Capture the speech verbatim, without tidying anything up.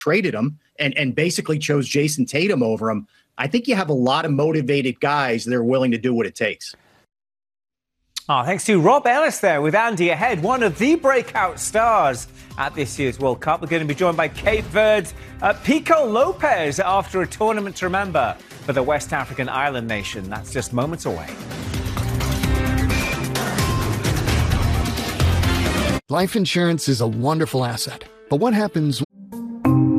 traded him and, and basically chose Jason Tatum over him. I think you have a lot of motivated guys that are willing to do what it takes. Oh, thanks to Rob Ellis there with Andy ahead, one of the breakout stars at this year's World Cup. We're going to be joined by Cape Verde's uh, Pico Lopez after a tournament to remember for the West African island nation. That's just moments away. Life insurance is a wonderful asset. But what happens